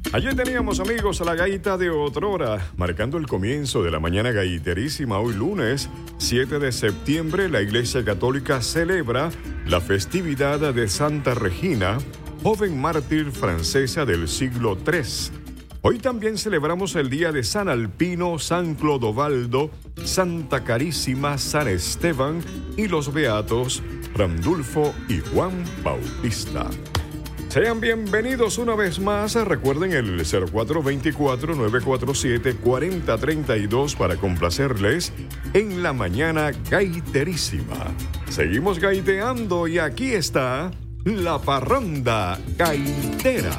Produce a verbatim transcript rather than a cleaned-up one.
Ayer teníamos, amigos, a la gaita de otrora, marcando el comienzo de la mañana gaiterísima. Hoy lunes, siete de septiembre, la Iglesia Católica celebra la festividad de Santa Regina, joven mártir francesa del siglo tercero. Hoy también celebramos el día de San Alpino, San Clodovaldo, Santa Carísima, San Esteban y los beatos Randulfo y Juan Bautista. Sean bienvenidos una vez más. Recuerden el cero cuatro dos cuatro, nueve cuatro siete, cuatro cero tres dos para complacerles en la mañana gaiterísima. Seguimos gaiteando y aquí está la parranda gaitera.